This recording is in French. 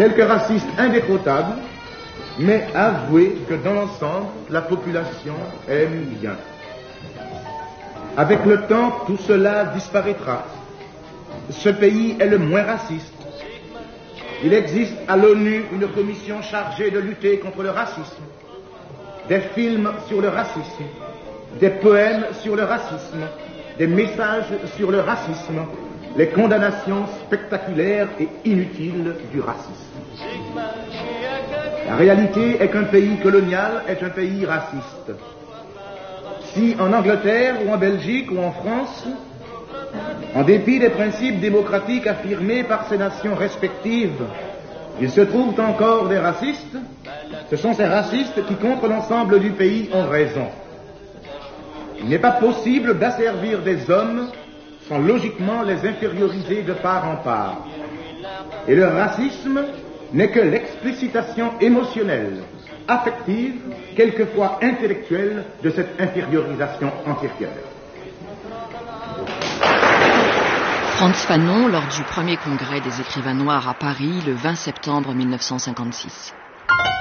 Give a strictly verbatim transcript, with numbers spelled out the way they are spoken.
quelques racistes indécrottables, mais avouez que dans l'ensemble, la population aime bien. Avec le temps, tout cela disparaîtra. Ce pays est le moins raciste. Il existe à l'ONU une commission chargée de lutter contre le racisme. Des films sur le racisme, des poèmes sur le racisme, des messages sur le racisme, les condamnations spectaculaires et inutiles du racisme. La réalité est qu'un pays colonial est un pays raciste. Si en Angleterre ou en Belgique ou en France, en dépit des principes démocratiques affirmés par ces nations respectives, il se trouve encore des racistes, ce sont ces racistes qui, contre l'ensemble du pays, ont raison. Il n'est pas possible d'asservir des hommes sans logiquement les inférioriser de part en part. Et le racisme n'est que l'explicitation émotionnelle, affective, quelquefois intellectuelle, de cette infériorisation antérieure. Frantz Fanon, lors du premier congrès des écrivains noirs à Paris, le vingt septembre mille neuf cent cinquante-six.